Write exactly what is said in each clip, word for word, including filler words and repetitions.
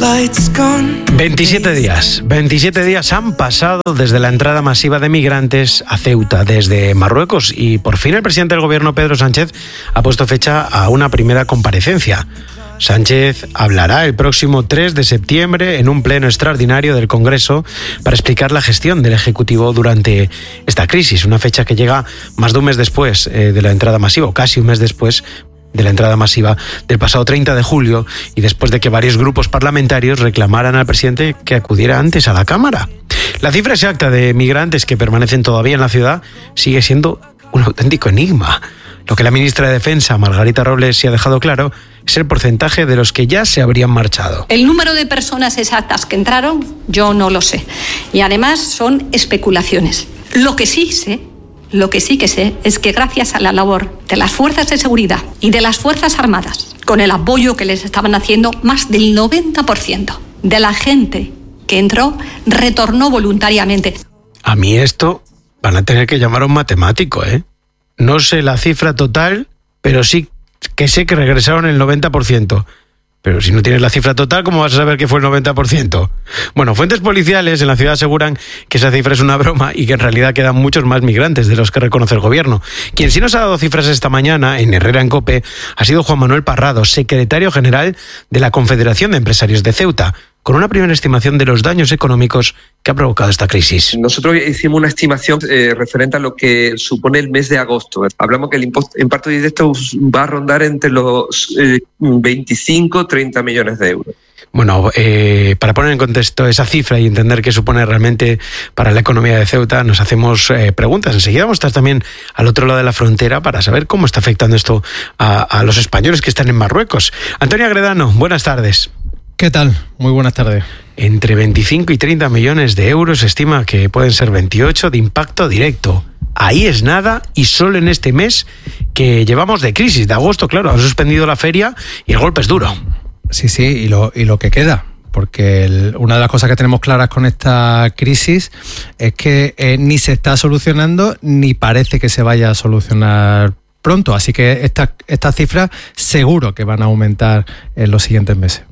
veintisiete días, veintisiete días han pasado desde la entrada masiva de migrantes a Ceuta, desde Marruecos, y por fin el presidente del gobierno, Pedro Sánchez, ha puesto fecha a una primera comparecencia. Sánchez hablará el próximo tres de septiembre en un pleno extraordinario del Congreso para explicar la gestión del Ejecutivo durante esta crisis, una fecha que llega más de un mes después eh, de la entrada masiva, o casi un mes después de la entrada masiva del pasado treinta de julio, y después de que varios grupos parlamentarios reclamaran al presidente que acudiera antes a la Cámara. La cifra exacta de migrantes que permanecen todavía en la ciudad sigue siendo un auténtico enigma. Lo que la ministra de Defensa, Margarita Robles, sí ha dejado claro es el porcentaje de los que ya se habrían marchado. El número de personas exactas que entraron, yo no lo sé. Y además son especulaciones. Lo que sí sé, lo que sí que sé, es que gracias a la labor de las fuerzas de seguridad y de las Fuerzas Armadas, con el apoyo que les estaban haciendo, más del noventa por ciento de la gente que entró retornó voluntariamente. A mí esto van a tener que llamar a un matemático, ¿eh? No sé la cifra total, pero sí que sé que regresaron el noventa por ciento. Pero si no tienes la cifra total, ¿cómo vas a saber que fue el noventa por ciento? Bueno, fuentes policiales en la ciudad aseguran que esa cifra es una broma y que en realidad quedan muchos más migrantes de los que reconoce el gobierno. Quien sí nos ha dado cifras esta mañana, en Herrera en COPE, ha sido Juan Manuel Parrado, secretario general de la Confederación de Empresarios de Ceuta, con una primera estimación de los daños económicos que ha provocado esta crisis. Nosotros hicimos una estimación eh, referente a lo que supone el mes de agosto. Hablamos que el impacto directo va a rondar entre los eh, veinticinco a treinta millones de euros. Bueno, eh, para poner en contexto esa cifra y entender qué supone realmente para la economía de Ceuta, nos hacemos eh, preguntas. Enseguida vamos a estar también al otro lado de la frontera para saber cómo está afectando esto a, a los españoles que están en Marruecos. Antonio Agredano, buenas tardes. ¿Qué tal? Muy buenas tardes. Entre veinticinco y treinta millones de euros se estima que pueden ser veintiocho de impacto directo. Ahí es nada, y solo en este mes que llevamos de crisis, de agosto, claro, han suspendido la feria y el golpe es duro. Sí, sí, y lo, y lo que queda. Porque el, una de las cosas que tenemos claras con esta crisis es que eh, ni se está solucionando ni parece que se vaya a solucionar pronto. Así que estas estas cifras seguro que van a aumentar en los siguientes meses.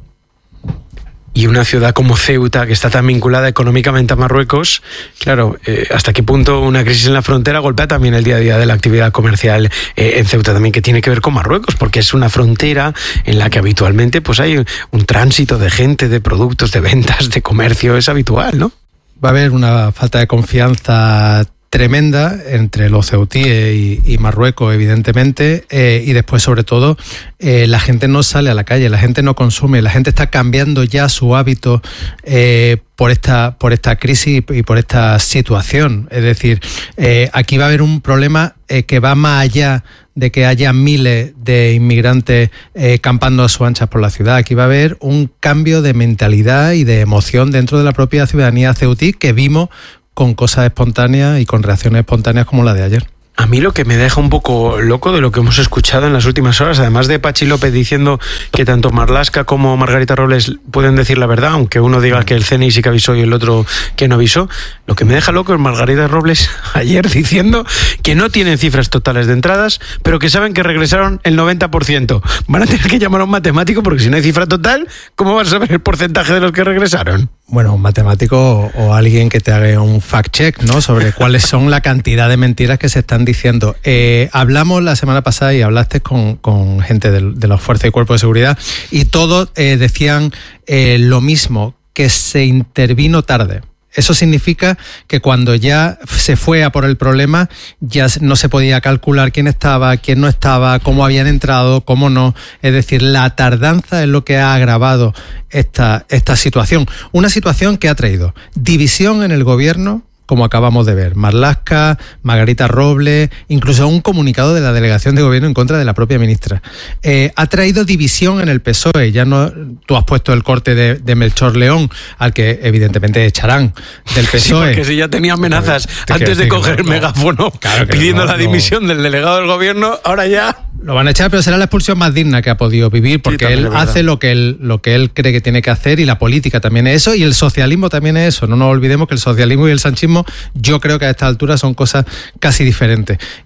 Y una ciudad como Ceuta, que está tan vinculada económicamente a Marruecos, claro, eh, ¿hasta qué punto una crisis en la frontera golpea también el día a día de la actividad comercial eh, en Ceuta también, que tiene que ver con Marruecos? Porque es una frontera en la que habitualmente pues hay un tránsito de gente, de productos, de ventas, de comercio, es habitual, ¿no? Va a haber una falta de confianza tremenda entre los ceutíes y, y Marruecos, evidentemente, eh, y después, sobre todo, eh, la gente no sale a la calle, la gente no consume, la gente está cambiando ya su hábito eh, por esta por esta crisis y por esta situación. Es decir, eh, aquí va a haber un problema eh, que va más allá de que haya miles de inmigrantes eh, campando a sus anchas por la ciudad. Aquí va a haber un cambio de mentalidad y de emoción dentro de la propia ciudadanía ceutí que vimos con cosas espontáneas y con reacciones espontáneas como la de ayer. A mí lo que me deja un poco loco de lo que hemos escuchado en las últimas horas, además de Pachi López diciendo que tanto Marlaska como Margarita Robles pueden decir la verdad, aunque uno diga que el C N I sí que avisó y el otro que no avisó, lo que me deja loco es Margarita Robles ayer diciendo que no tienen cifras totales de entradas, pero que saben que regresaron el noventa por ciento. Van a tener que llamar a un matemático porque si no hay cifra total, ¿cómo vas a saber el porcentaje de los que regresaron? Bueno, un matemático o, o alguien que te haga un fact-check, ¿no?, sobre cuáles son la cantidad de mentiras que se están diciendo. Eh, hablamos la semana pasada y hablaste con, con gente de, de las fuerzas y cuerpos de seguridad y todos eh, decían eh, lo mismo, que se intervino tarde. Eso significa que cuando ya se fue a por el problema, ya no se podía calcular quién estaba, quién no estaba, cómo habían entrado, cómo no. Es decir, la tardanza es lo que ha agravado esta, esta situación. Una situación que ha traído división en el gobierno, como acabamos de ver. Marlaska, Margarita Robles, incluso un comunicado de la delegación de gobierno en contra de la propia ministra. Eh, ha traído división en el P S O E. Ya no, tú has puesto el corte de, de Melchor León, al que evidentemente echarán del P S O E. Sí, porque si ya tenía amenazas te antes de coger no, el megáfono claro pidiendo no, la dimisión no. del delegado del gobierno, ahora ya... Lo van a echar, pero será la expulsión más digna que ha podido vivir, porque sí, él hace lo que él, lo que él cree que tiene que hacer, y la política también es eso, y el socialismo también es eso. No nos olvidemos que el socialismo y el sanchismo, yo creo que a esta altura son cosas casi diferentes.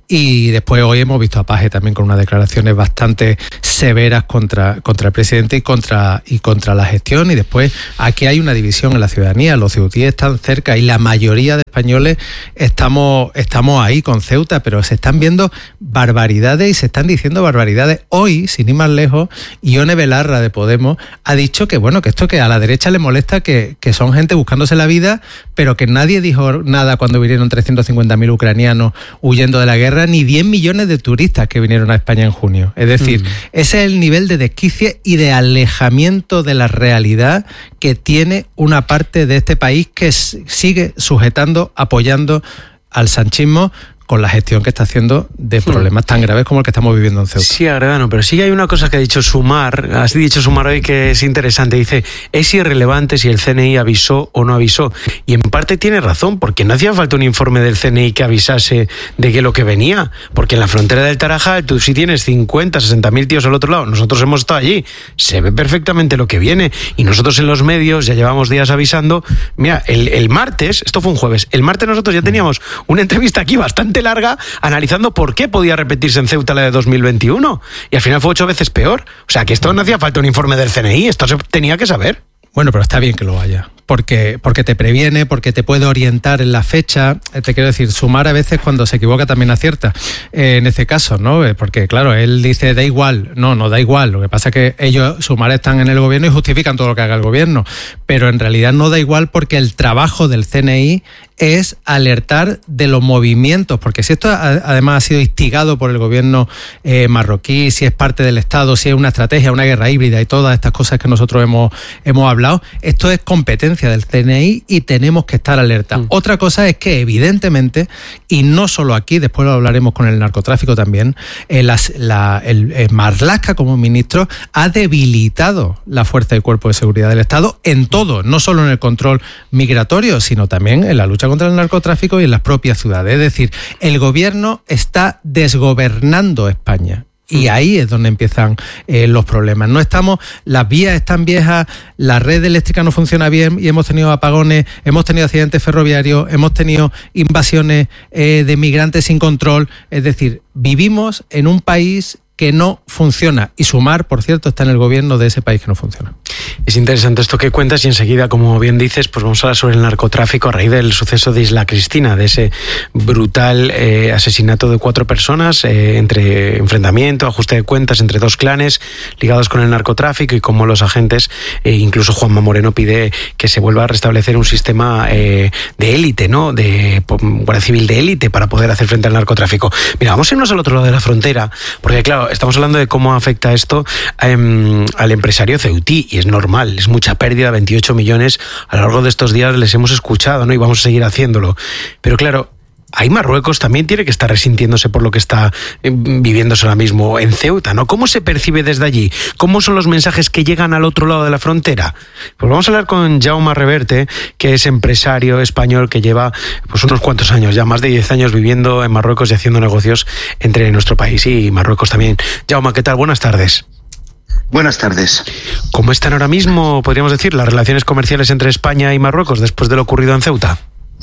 Y después hoy hemos visto a Paje también con unas declaraciones bastante severas contra, contra el presidente y contra, y contra la gestión. Y después aquí hay una división en la ciudadanía. Los ceutíes están cerca y la mayoría de españoles estamos, estamos ahí con Ceuta, pero se están viendo barbaridades y se están diciendo barbaridades. Hoy, sin ir más lejos, Ione Belarra de Podemos ha dicho que bueno, que esto que a la derecha le molesta, que, que son gente buscándose la vida, pero que nadie dijo nada cuando vinieron trescientos cincuenta mil ucranianos huyendo de la guerra, ni diez millones de turistas que vinieron a España en junio. Es decir, mm. ese es el nivel de desquicie y de alejamiento de la realidad que tiene una parte de este país que sigue sujetando, apoyando al sanchismo con la gestión que está haciendo de problemas tan graves como el que estamos viviendo en Ceuta. Sí, Agredano, pero sí hay una cosa que ha dicho Sumar, has dicho Sumar hoy que es interesante, dice, es irrelevante si el C N I avisó o no avisó, y en parte tiene razón, porque no hacía falta un informe del C N I que avisase de que lo que venía, porque en la frontera del Tarajal tú sí tienes cincuenta, sesenta mil tíos al otro lado, nosotros hemos estado allí, se ve perfectamente lo que viene, y nosotros en los medios ya llevamos días avisando, mira, el, el martes, esto fue un jueves, el martes nosotros ya teníamos una entrevista aquí bastante larga analizando por qué podía repetirse en Ceuta la de dos mil veintiuno y al final fue ocho veces peor. O sea, que esto no hacía falta un informe del C N I, esto se tenía que saber. Bueno, pero está bien que lo haya, porque, porque te previene, porque te puede orientar en la fecha. Te quiero decir, Sumar a veces cuando se equivoca también acierta, eh, en este caso, ¿no? Porque claro, él dice, da igual. No, no da igual. Lo que pasa es que ellos, Sumar, están en el gobierno y justifican todo lo que haga el gobierno, pero en realidad no da igual porque el trabajo del C N I es alertar de los movimientos, porque si esto además ha sido instigado por el gobierno eh, marroquí, si es parte del Estado, si es una estrategia, una guerra híbrida y todas estas cosas que nosotros hemos, hemos hablado, esto es competencia del C N I y tenemos que estar alerta. Mm. Otra cosa es que evidentemente, y no solo aquí, después lo hablaremos con el narcotráfico también, eh, las, la, el, el Marlaska como ministro ha debilitado la fuerza y cuerpo de seguridad del Estado en todo, no solo en el control migratorio, sino también en la lucha contra el narcotráfico y en las propias ciudades. Es decir, el gobierno está desgobernando España. Y ahí es donde empiezan eh, los problemas. No estamos, las vías están viejas, la red eléctrica no funciona bien y hemos tenido apagones, hemos tenido accidentes ferroviarios, hemos tenido invasiones eh, de migrantes sin control. Es decir, vivimos en un país que no funciona. Y Sumar, por cierto, está en el gobierno de ese país que no funciona. Es interesante esto que cuentas y enseguida, como bien dices, pues vamos a hablar sobre el narcotráfico a raíz del suceso de Isla Cristina, de ese brutal eh, asesinato de cuatro personas, eh, entre enfrentamiento, ajuste de cuentas entre dos clanes ligados con el narcotráfico y cómo los agentes, eh, incluso Juanma Moreno pide que se vuelva a restablecer un sistema eh, de élite, ¿no? De Guardia Civil de élite para poder hacer frente al narcotráfico. Mira, vamos a irnos al otro lado de la frontera, porque claro, estamos hablando de cómo afecta esto eh, al empresario ceutí, y es normal, es mucha pérdida, veintiocho millones, a lo largo de estos días les hemos escuchado, ¿no? Y vamos a seguir haciéndolo. Pero claro, ahí Marruecos también tiene que estar resintiéndose por lo que está viviéndose ahora mismo en Ceuta, ¿no? ¿Cómo se percibe desde allí? ¿Cómo son los mensajes que llegan al otro lado de la frontera? Pues vamos a hablar con Jaume Reverte, que es empresario español que lleva pues unos cuantos años, ya más de diez años viviendo en Marruecos y haciendo negocios entre nuestro país y Marruecos también. Jaume, ¿qué tal? Buenas tardes. Buenas tardes. ¿Cómo están ahora mismo, podríamos decir, las relaciones comerciales entre España y Marruecos después de lo ocurrido en Ceuta?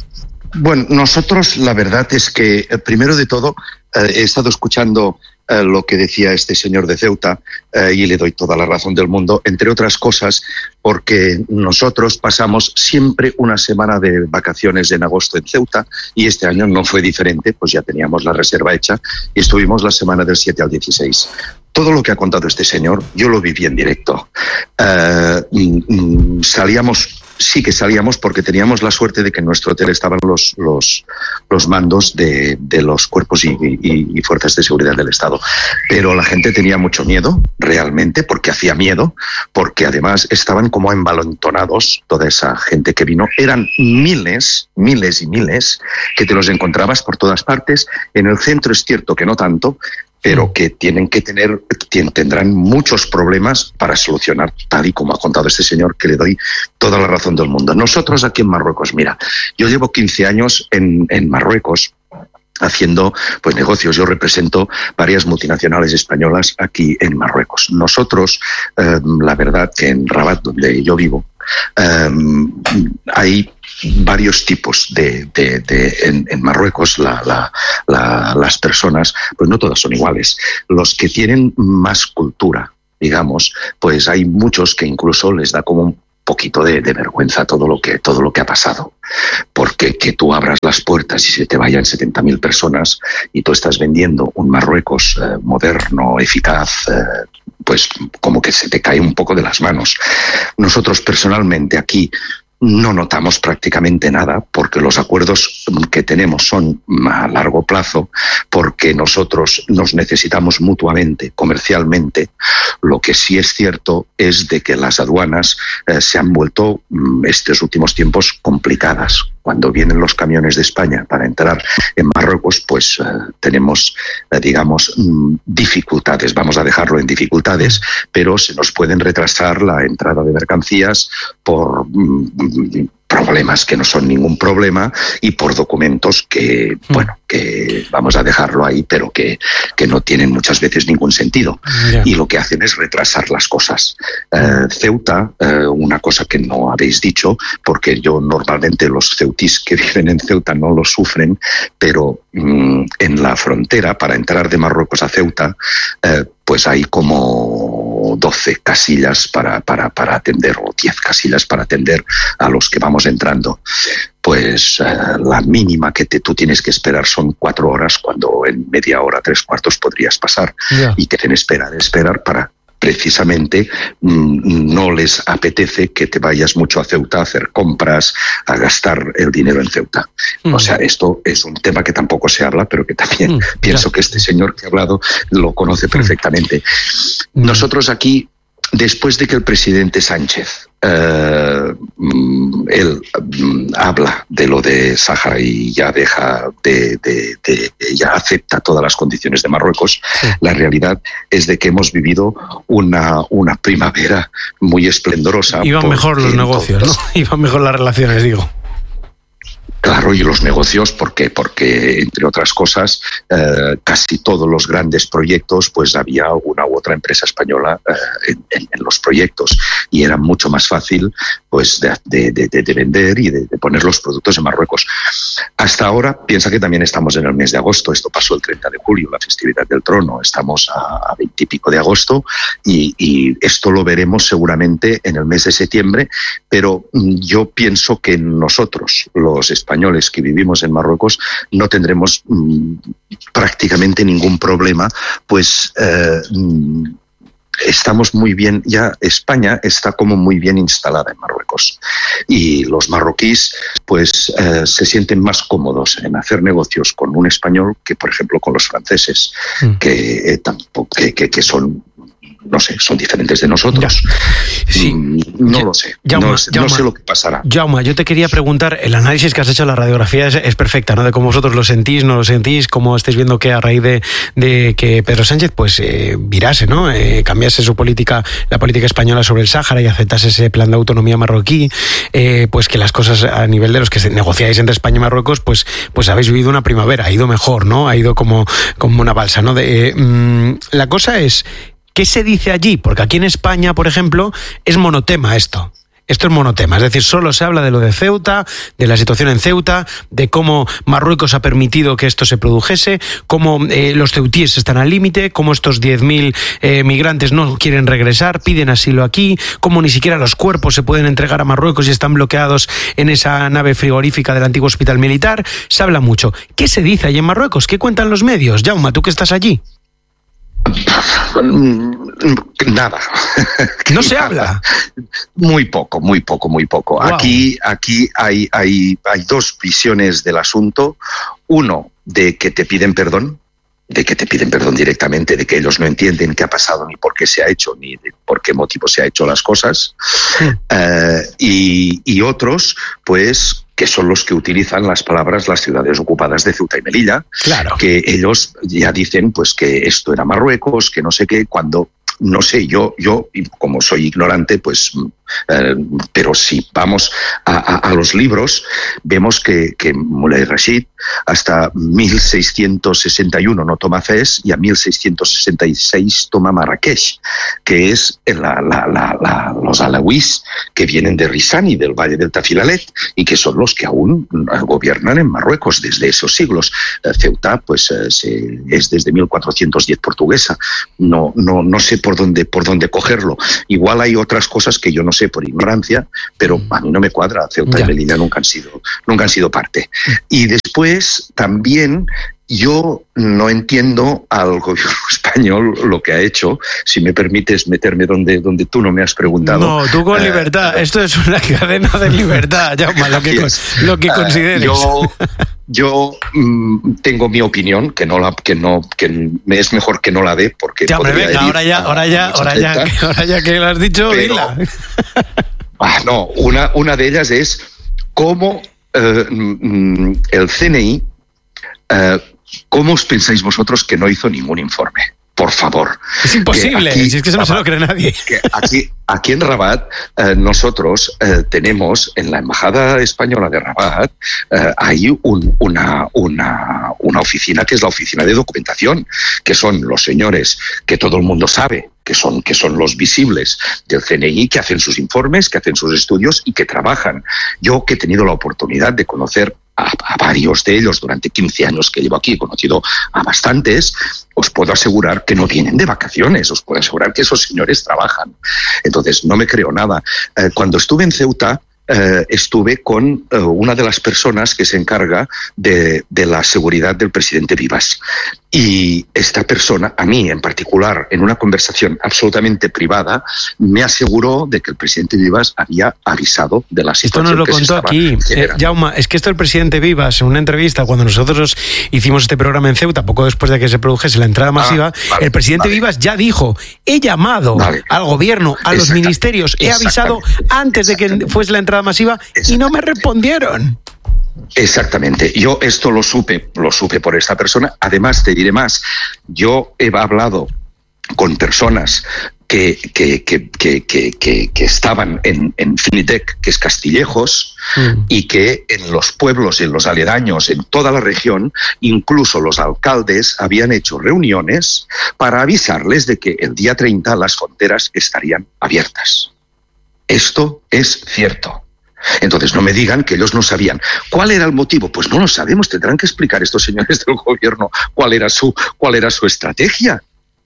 Bueno, nosotros la verdad es que, primero de todo, eh, he estado escuchando eh, lo que decía este señor de Ceuta eh, y le doy toda la razón del mundo, entre otras cosas, porque nosotros pasamos siempre una semana de vacaciones en agosto en Ceuta y este año no fue diferente, pues ya teníamos la reserva hecha y estuvimos la semana del siete al dieciséis. Todo lo que ha contado este señor, yo lo viví en directo. Eh, mm, salíamos, sí que salíamos porque teníamos la suerte de que en nuestro hotel estaban los, los, los mandos de, de los cuerpos y, y, y fuerzas de seguridad del Estado. Pero la gente tenía mucho miedo, realmente, porque hacía miedo, porque además estaban como embalontonados, toda esa gente que vino. Eran miles, miles y miles, que te los encontrabas por todas partes. En el centro es cierto que no tanto, pero que tienen que tener, tendrán muchos problemas para solucionar, tal y como ha contado este señor, que le doy toda la razón del mundo. Nosotros aquí en Marruecos, mira, yo llevo quince años en, en Marruecos haciendo pues negocios. Yo represento varias multinacionales españolas aquí en Marruecos. Nosotros, eh, la verdad que en Rabat, donde yo vivo, eh, hay varios tipos de, de, de en, en Marruecos la, la, la, las personas, pues no todas son iguales. Los que tienen más cultura, digamos, pues hay muchos que incluso les da como un poquito de, de vergüenza todo lo que todo lo que ha pasado, porque que tú abras las puertas y se te vayan setenta mil personas y tú estás vendiendo un Marruecos eh, moderno, eficaz, eh, pues como que se te cae un poco de las manos. Nosotros personalmente aquí no notamos prácticamente nada porque los acuerdos que tenemos son a largo plazo, porque nosotros nos necesitamos mutuamente, comercialmente. Lo que sí es cierto es de que las aduanas eh, se han vuelto mm, estos últimos tiempos complicadas. Cuando vienen los camiones de España para entrar en Marruecos, pues eh, tenemos, eh, digamos, mm, dificultades, vamos a dejarlo en dificultades, pero se nos pueden retrasar la entrada de mercancías por mm, problemas que no son ningún problema y por documentos que, mm. bueno, que vamos a dejarlo ahí, pero que, que no tienen muchas veces ningún sentido. Yeah. Y lo que hacen es retrasar las cosas. Eh, Ceuta, eh, una cosa que no habéis dicho, porque yo normalmente los ceutís que viven en Ceuta no lo sufren, pero mm, en la frontera, para entrar de Marruecos a Ceuta, eh, pues hay como doce casillas para, para, para atender, o diez casillas para atender a los que vamos entrando. Pues eh, la mínima que te, tú tienes que esperar son cuatro horas, cuando en media hora, tres cuartos podrías pasar. Yeah. Y te deben esperar, esperar para precisamente mmm, no les apetece que te vayas mucho a Ceuta a hacer compras, a gastar el dinero en Ceuta. Mm. O sea, esto es un tema que tampoco se habla, pero que también mm, pienso ya. que este señor que ha hablado lo conoce perfectamente. Mm. Nosotros aquí, después de que el presidente Sánchez eh, él habla de lo de Sáhara y ya deja de, de, de ya acepta todas las condiciones de Marruecos, sí. La realidad es de que hemos vivido una, una primavera muy esplendorosa. Iban mejor los negocios, ¿no? Iban mejor las relaciones, digo. Claro, y los negocios, ¿por qué? Porque, entre otras cosas, eh, casi todos los grandes proyectos, pues había alguna u otra empresa española eh, en, en, en los proyectos, y era mucho más fácil pues de, de, de, de vender y de, de poner los productos en Marruecos. Hasta ahora, piensa que también estamos en el mes de agosto, esto pasó el treinta de julio, la festividad del trono, estamos a veintipico de agosto, y, y esto lo veremos seguramente en el mes de septiembre, pero yo pienso que nosotros, los españoles, españoles que vivimos en Marruecos, no tendremos mmm, prácticamente ningún problema, pues eh, estamos muy bien, ya España está como muy bien instalada en Marruecos, y los marroquíes pues eh, se sienten más cómodos en hacer negocios con un español que, por ejemplo, con los franceses, mm. que, eh, tampoco, que, que, que son... no sé, son diferentes de nosotros. Sí. No ya, lo sé. Jaume, no, Jaume, no sé lo que pasará. Jaume, yo te quería preguntar, el análisis que has hecho, la radiografía es, es perfecta, ¿no? De cómo vosotros lo sentís, no lo sentís, cómo estáis viendo que a raíz de, de que Pedro Sánchez pues eh, virase, ¿no? Eh, cambiase su política, la política española sobre el Sáhara y aceptase ese plan de autonomía marroquí, eh, pues que las cosas a nivel de los que se negociáis entre España y Marruecos, pues, pues habéis vivido una primavera, ha ido mejor, ¿no? Ha ido como, como una balsa, ¿no? De, eh, mmm, la cosa es, ¿qué se dice allí? Porque aquí en España, por ejemplo, es monotema esto. Esto es monotema, es decir, solo se habla de lo de Ceuta, de la situación en Ceuta, de cómo Marruecos ha permitido que esto se produjese, cómo eh, los ceutíes están al límite, cómo estos diez mil eh, migrantes no quieren regresar, piden asilo aquí, cómo ni siquiera los cuerpos se pueden entregar a Marruecos y están bloqueados en esa nave frigorífica del antiguo hospital militar. Se habla mucho. ¿Qué se dice allí en Marruecos? ¿Qué cuentan los medios? Jaume, tú que estás allí. Nada. No se habla. Muy poco, muy poco, muy poco. Wow. Aquí, aquí hay, hay, hay dos visiones del asunto. Uno, de que te piden perdón, de que te piden perdón directamente, de que ellos no entienden qué ha pasado, ni por qué se ha hecho, ni de por qué motivo se ha hecho las cosas. Sí. Uh, y, y otros, pues, que son los que utilizan las palabras las ciudades ocupadas de Ceuta y Melilla, claro. Que ellos ya dicen pues que esto era Marruecos, que no sé qué, cuando, no sé, yo, yo como soy ignorante, pues Eh, pero si vamos a, a, a los libros, vemos que, que Muley Rashid hasta mil seiscientos sesenta y uno no toma Fez y a mil seiscientos sesenta y seis toma Marrakech, que es la, la, la, la, los alawís que vienen de Risani, del Valle del Tafilalet, y que son los que aún gobiernan en Marruecos desde esos siglos. Eh, Ceuta pues eh, se, es desde mil cuatrocientos diez portuguesa. No, no, no sé por dónde, por dónde cogerlo. Igual hay otras cosas que yo no sé por ignorancia, pero a mí no me cuadra. Ceuta ya. y Melilla nunca han sido, nunca han sido parte. Y después también yo no entiendo al gobierno español lo que ha hecho, si me permites meterme donde, donde tú no me has preguntado. No, tú con libertad. Uh, Esto es una cadena de libertad, Jaume, lo que, lo que consideres. Uh, yo yo mm, tengo mi opinión, que no la, que no, que es mejor que no la dé, porque ya, hombre, venga, ahora ya, ahora ya, ahora ya, que, ahora ya que lo has dicho, pero, dila. Ah, no, una, una de ellas es cómo uh, mm, el C N I uh, ¿cómo os pensáis vosotros que no hizo ningún informe? Por favor. Es imposible, aquí, si es que eso no se lo cree nadie. Aquí, aquí en Rabat eh, nosotros eh, tenemos, en la Embajada Española de Rabat, eh, hay un, una, una, una oficina que es la oficina de documentación, que son los señores que todo el mundo sabe, que son, que son los visibles del C N I, que hacen sus informes, que hacen sus estudios y que trabajan. Yo que he tenido la oportunidad de conocer A, a varios de ellos durante quince años que llevo aquí, he conocido a bastantes, os puedo asegurar que no vienen de vacaciones, os puedo asegurar que esos señores trabajan. Entonces, no me creo nada. Eh, cuando estuve en Ceuta, eh, estuve con eh, una de las personas que se encarga de, de la seguridad del presidente Vivas. Y esta persona, a mí en particular, en una conversación absolutamente privada, me aseguró de que el presidente Vivas había avisado de la situación. Esto nos lo que contó aquí, eh, Jaume, es que esto el presidente Vivas, en una entrevista, cuando nosotros hicimos este programa en Ceuta, poco después de que se produjese la entrada masiva, ah, vale, el presidente vale. Vivas ya dijo, he llamado vale. al gobierno, a los ministerios, he avisado antes de que fuese la entrada masiva y no me respondieron. Exactamente. Yo esto lo supe, lo supe por esta persona. Además, te diré más. Yo he hablado con personas que, que, que, que, que, que, que estaban en, en Finitec, que es Castillejos, mm. y que en los pueblos y en los aledaños, en toda la región, incluso los alcaldes habían hecho reuniones para avisarles de que el día treinta las fronteras estarían abiertas. Esto es cierto. Entonces, no me digan que ellos no sabían. ¿Cuál era el motivo? Pues no lo sabemos. Tendrán que explicar estos señores del gobierno cuál era su, cuál era su estrategia.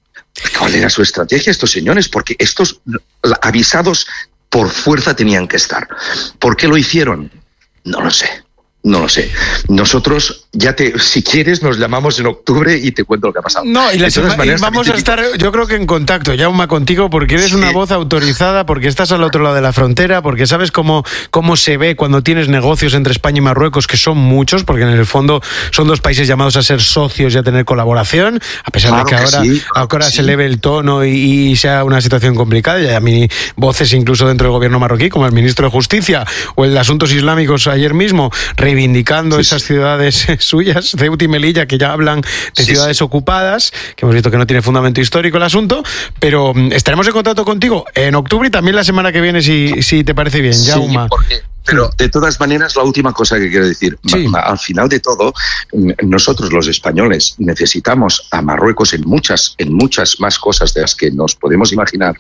¿Cuál era su estrategia estos señores? Porque estos avisados por fuerza tenían que estar. ¿Por qué lo hicieron? No lo sé. No lo sé. Nosotros, ya te, si quieres, nos llamamos en octubre y te cuento lo que ha pasado. No, y, las, y vamos a estar, yo creo que en contacto, Jaume, contigo, porque eres sí. una voz autorizada, porque estás al otro lado de la frontera, porque sabes cómo, cómo se ve cuando tienes negocios entre España y Marruecos, que son muchos, porque en el fondo son dos países llamados a ser socios y a tener colaboración, a pesar claro de que, que ahora, sí, claro ahora que se sí. eleve el tono y, y sea una situación complicada. Y a mí voces incluso dentro del gobierno marroquí, como el ministro de Justicia o el de Asuntos Islámicos ayer mismo, reivindicando sí, esas sí. ciudades suyas, Ceuta y Melilla, que ya hablan de sí, ciudades sí. ocupadas, que hemos visto que no tiene fundamento histórico el asunto, pero estaremos en contacto contigo en octubre y también la semana que viene, si, si te parece bien, sí, Jaume. Porque, pero de todas maneras, la última cosa que quiero decir, sí. al final de todo, nosotros los españoles necesitamos a Marruecos en muchas, en muchas más cosas de las que nos podemos imaginar.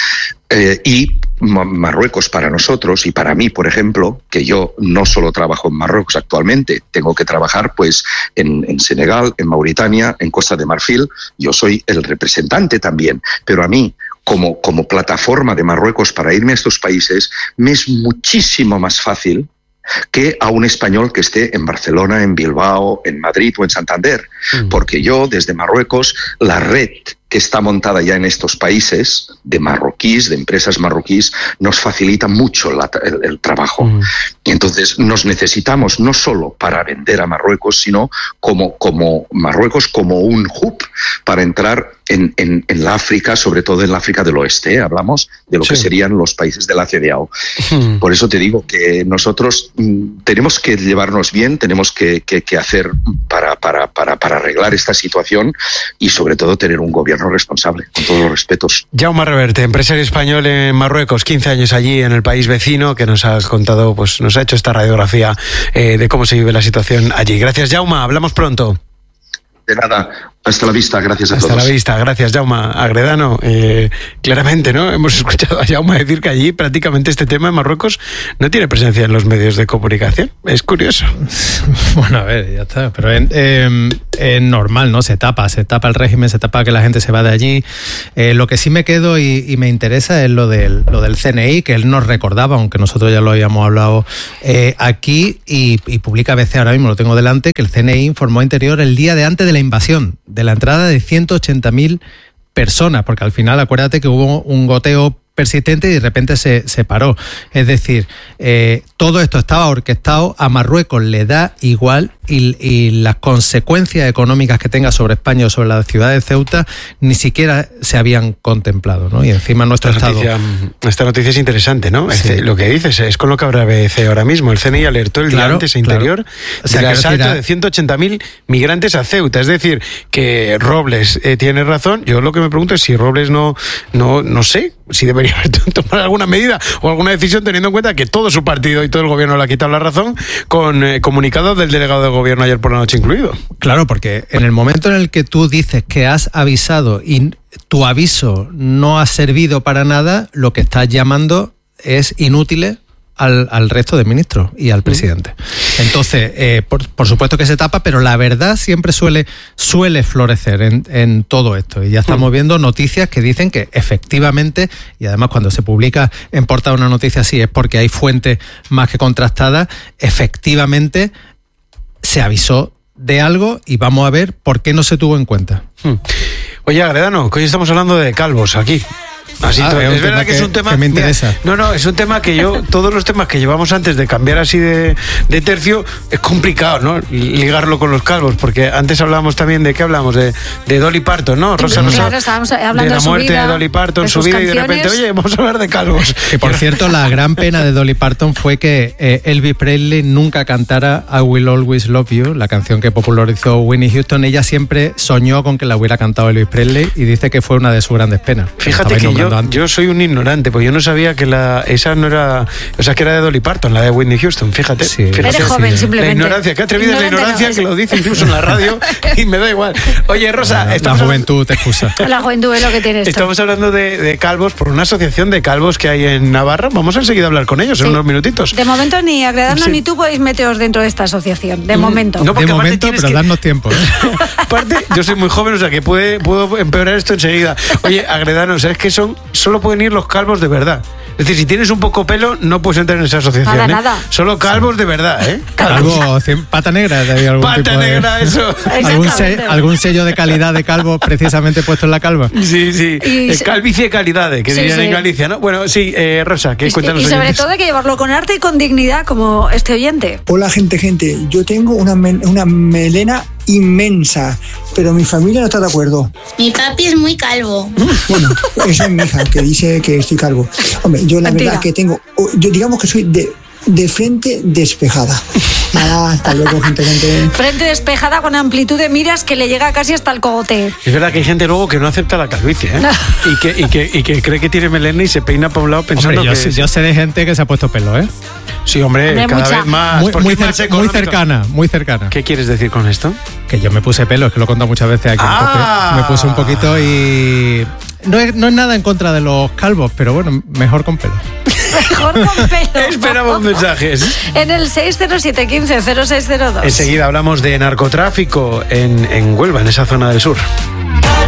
Eh, y Marruecos para nosotros y para mí, por ejemplo, que yo no solo trabajo en Marruecos actualmente, tengo que trabajar pues en, en Senegal, en Mauritania, en Costa de Marfil, yo soy el representante también, pero a mí, como, como plataforma de Marruecos para irme a estos países, me es muchísimo más fácil que a un español que esté en Barcelona, en Bilbao, en Madrid o en Santander, mm. porque yo desde Marruecos, la red que está montada ya en estos países, de marroquíes, de empresas marroquíes, nos facilita mucho la, el, el trabajo. Mm. Y entonces nos necesitamos no solo para vender a Marruecos, sino como, como Marruecos como un hub para entrar en, en, en la África, sobre todo en la África del Oeste, ¿eh? Hablamos de lo sí. que serían los países de la C D A O. Mm. Por eso te digo que nosotros mm, tenemos que llevarnos bien, tenemos que, que, que hacer para, para, para, para arreglar esta situación y sobre todo tener un gobierno gobierno responsable, con todos los respetos. Jaume Reverte, empresario español en Marruecos, quince años allí en el país vecino, que nos ha contado, pues nos ha hecho esta radiografía eh, de cómo se vive la situación allí. Gracias, Jaume, hablamos pronto. De nada, hasta la vista, gracias a Hasta todos. Hasta la vista, gracias, Jaume. Agredano, eh, claramente, ¿no? Hemos escuchado a Jaume decir que allí prácticamente este tema en Marruecos no tiene presencia en los medios de comunicación. Es curioso. Bueno, a ver, ya está. Pero es eh, eh, normal, ¿no? Se tapa, se tapa el régimen, se tapa que la gente se va de allí. Eh, lo que sí me quedo y, y me interesa es lo del, lo del C N I, que él nos recordaba, aunque nosotros ya lo habíamos hablado eh, aquí, y, y publica A B C, ahora mismo lo tengo delante, que el C N I informó a Interior el día de antes de la invasión, de la entrada de ciento ochenta mil personas, porque al final acuérdate que hubo un goteo persistente y de repente se, se paró. Es decir, eh, todo esto estaba orquestado, a Marruecos le da igual y, y las consecuencias económicas que tenga sobre España o sobre la ciudad de Ceuta ni siquiera se habían contemplado, ¿no? Y encima nuestro esta Estado... Noticia, esta noticia es interesante, ¿no? Sí. Este, lo que dices es con lo que habrá A B C ahora mismo. El C N I alertó el claro, día antes a Interior claro. O sea, del que asalto decir, de ciento ochenta mil migrantes a Ceuta. Es decir, que Robles eh, tiene razón. Yo lo que me pregunto es si Robles no, no, no sé, si debería haber tomado alguna medida o alguna decisión teniendo en cuenta que todo su partido y todo el gobierno le ha quitado la razón, con eh, comunicado del delegado del gobierno ayer por la noche incluido. Claro, porque en el momento en el que tú dices que has avisado y tu aviso no ha servido para nada, lo que estás llamando es inútiles al, al resto de ministros y al presidente. Entonces, eh, por, por supuesto que se tapa, pero la verdad siempre suele, suele florecer en, en todo esto. Y ya estamos viendo noticias que dicen que efectivamente, y además cuando se publica en portada una noticia así es porque hay fuentes más que contrastadas, efectivamente se avisó de algo y vamos a ver por qué no se tuvo en cuenta. Oye, Agredano, que hoy estamos hablando de calvos aquí. Así ah, todo. Es, es verdad que, que es un tema que me interesa. Mira, no, no, es un tema que yo, todos los temas que llevamos antes de cambiar así de, de tercio, es complicado, ¿no? Ligarlo con los calvos, porque antes hablábamos también de qué hablamos, de, de Dolly Parton, ¿no? Rosa, claro, Rosa, estábamos hablando de la de muerte vida, de Dolly Parton, de su vida, y de repente, oye, vamos a hablar de calvos. Que por cierto, la gran pena de Dolly Parton fue que eh, Elvis Presley nunca cantara I Will Always Love You, la canción que popularizó Whitney Houston. Ella siempre soñó con que la hubiera cantado Elvis Presley y dice que fue una de sus grandes penas. Fíjate que yo, yo soy un ignorante, pues yo no sabía que la esa no era, o sea, que era de Dolly Parton, la de Whitney Houston, fíjate. Sí, fíjate. Eres joven, sí. simplemente. La ignorancia, qué atrevida es la ignorancia, no, que lo dice incluso en la radio y me da igual. Oye, Rosa, la, estamos la juventud te excusa. La juventud es lo que tiene esto. Estamos hablando de, de calvos por una asociación de calvos que hay en Navarra. Vamos a enseguida a hablar con ellos sí. en unos minutitos. De momento ni Agredano sí. ni tú podéis meteros dentro de esta asociación, de momento. No, de momento, pero que... darnos tiempo. ¿eh? Aparte, yo soy muy joven, o sea que puede, puedo empeorar esto enseguida. Oye, Agredano, ¿sabes qué son? Solo pueden ir los calvos de verdad. Es decir, si tienes un poco pelo, no puedes entrar en esa asociación. Nada, ¿eh? nada. Solo calvos de verdad, ¿eh? Calvo, pata negra. Algún pata tipo de... negra, eso. ¿Algún, se, ¿Algún sello de calidad de calvo precisamente puesto en la calva? Sí, sí. Y eh, calvicie calidad, que sí, dirían sí. en Galicia, ¿no? Bueno, sí, eh, Rosa, ¿qué cuentan los Y sobre oyentes? todo hay que llevarlo con arte y con dignidad, como este oyente. Hola, gente, gente. Yo tengo una, una melena inmensa, pero mi familia no está de acuerdo. Mi papi es muy calvo. Bueno, esa es mi hija, que dice que estoy calvo. Hombre, yo la Mentira. verdad que tengo, yo digamos que soy de, de frente despejada. Nada, hasta luego, gente, gente. Frente despejada con amplitud de miras que le llega casi hasta el cogote. Es verdad que hay gente luego que no acepta la calvicie, ¿eh? y, que, y, que, y que cree que tiene melena y se peina para un lado pensando hombre, yo, que... sé, yo sé de gente que se ha puesto pelo, ¿eh? Sí, hombre, hombre cada mucha. vez más. Muy, muy, es más cer muy cercana, muy cercana. ¿Qué quieres decir con esto? Que yo me puse pelo, es que lo he contado muchas veces aquí. Ah. Me puse un poquito y... No es, no es nada en contra de los calvos, pero bueno, mejor con pelo. Mejor con pelo. Esperamos mensajes. En el seis cero siete uno cinco cero seis cero dos. Enseguida hablamos de narcotráfico en, en Huelva, en esa zona del sur.